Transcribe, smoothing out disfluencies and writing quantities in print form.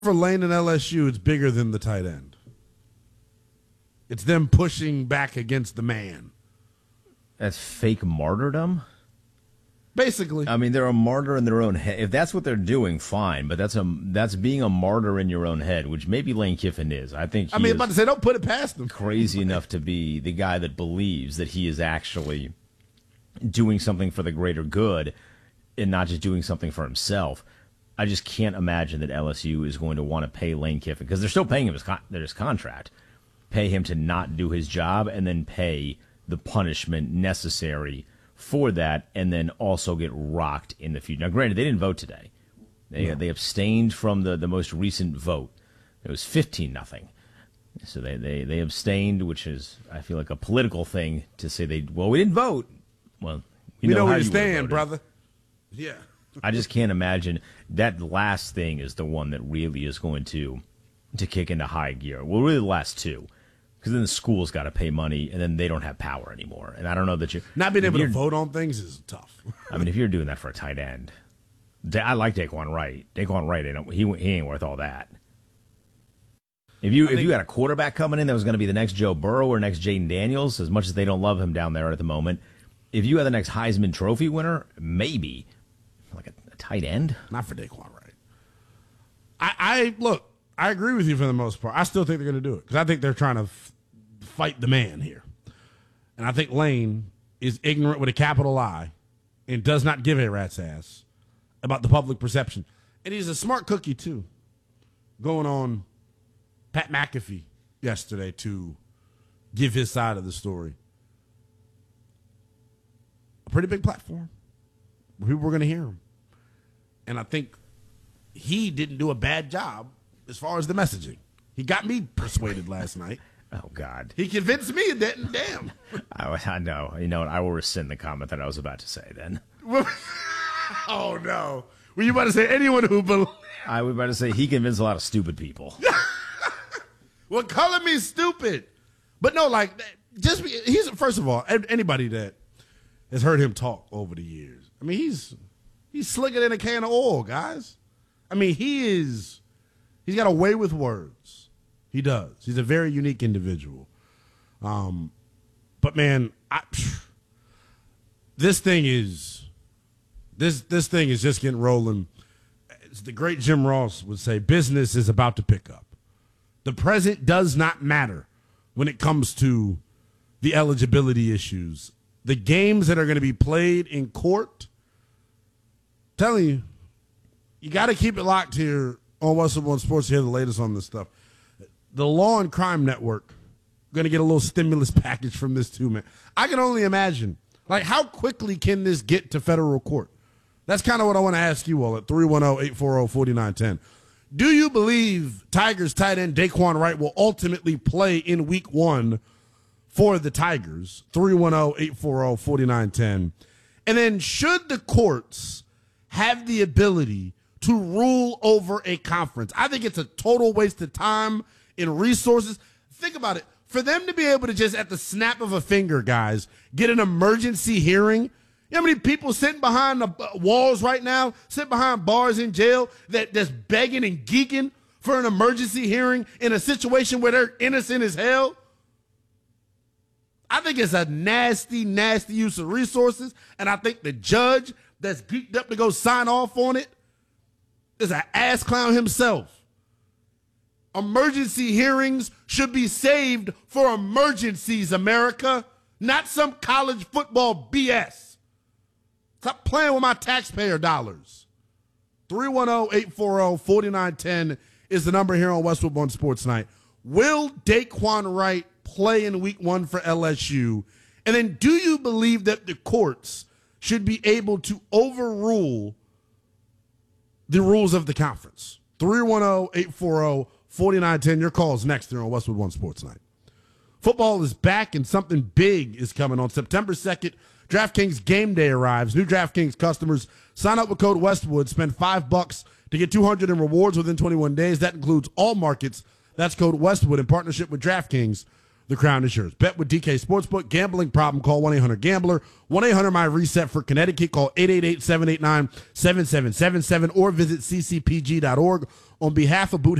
for Lane and LSU, it's bigger than the tight end. It's them pushing back against the man. That's fake martyrdom? Basically. I mean, they're a martyr in their own head. If that's what they're doing, fine. But that's being a martyr in your own head, which maybe Lane Kiffin is. I think I'm about to say, don't put it past them. Crazy enough to be the guy that believes that he is actually doing something for the greater good and not just doing something for himself. I just can't imagine that LSU is going to want to pay Lane Kiffin, because they're still paying him his contract, pay him to not do his job and then pay the punishment necessary for that, and then also get rocked in the future. Now, granted, they didn't vote today. They abstained from the most recent vote. It was 15-0. So they abstained, which is, I feel like, a political thing to say we didn't vote. Well, we know where you stand, brother. Yeah. I just can't imagine that last thing is the one that really is going to kick into high gear. Well, really the last two. Because then the school's got to pay money, and then they don't have power anymore. And I don't know that you... Not being able to vote on things is tough. I mean, if you're doing that for a tight end... I like Daquan Wright. Daquan Wright, he ain't worth all that. If you got a quarterback coming in that was going to be the next Joe Burrow or next Jaden Daniels, as much as they don't love him down there at the moment, if you had the next Heisman Trophy winner, maybe. Like a tight end? Not for Daquan Wright. Look, I agree with you for the most part. I still think they're going to do it because I think they're trying to fight the man here. And I think Lane is ignorant with a capital I and does not give a rat's ass about the public perception. And he's a smart cookie, too, going on Pat McAfee yesterday to give his side of the story. A pretty big platform where people were going to hear him. And I think he didn't do a bad job as far as the messaging. He got me persuaded last night. Oh, God. He convinced me, didn't damn. I know. You know what? I will rescind the comment that I was about to say then. Oh, no. Were you about to say anyone who believes? I was about to say he convinced a lot of stupid people. Well, calling me stupid. But no, like, he's, first of all, anybody that has heard him talk over the years, I mean, he's slicker than a can of oil, guys. I mean, he's got a way with words. He does. He's a very unique individual. But man, this thing is just getting rolling. As the great Jim Ross would say, business is about to pick up. The present does not matter when it comes to the eligibility issues. The games that are going to be played in court, I'm telling you got to keep it locked here on Westwood One Sports to hear the latest on this stuff. The Law and Crime Network going to get a little stimulus package from this too, man. I can only imagine, like, how quickly can this get to federal court? That's kind of what I want to ask you all at 310-840-4910. Do you believe Tigers tight end Daquan Wright will ultimately play in week 1 for the Tigers? 310-840-4910. And then should the courts have the ability to rule over a conference? I think it's a total waste of time and resources. Think about it. For them to be able to just at the snap of a finger, guys, get an emergency hearing. You know how many people sitting behind the walls right now, sitting behind bars in jail that's begging and geeking for an emergency hearing in a situation where they're innocent as hell? I think it's a nasty, nasty use of resources, and I think the judge that's geeked up to go sign off on it is an ass clown himself. Emergency hearings should be saved for emergencies, America, not some college football BS. Stop playing with my taxpayer dollars. 310-840-4910 is the number here on Westwood One Sports Night. Will Daquan Wright play in week 1 for LSU? And then do you believe that the courts should be able to overrule the rules of the conference? 310-840-4910. Your call's next here on Westwood One Sports Night. Football is back and something big is coming on September 2nd. DraftKings Game Day arrives. New DraftKings customers sign up with code Westwood, spend $5 to get $200 in rewards within 21 days. That includes all markets. That's code Westwood in partnership with DraftKings. The crown is yours. Bet with DK Sportsbook. Gambling problem, call 1-800-GAMBLER. 1-800-MY-RESET for Connecticut. Call 888-789-7777 or visit ccpg.org. On behalf of Boot